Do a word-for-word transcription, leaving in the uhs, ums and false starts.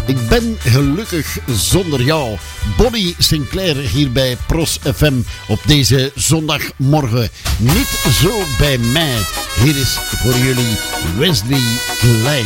Ik ben gelukkig zonder jou. Bonnie Sinclair hier bij Pros F M op deze zondagmorgen. Niet zo bij mij. Hier is voor jullie Wesley Klein.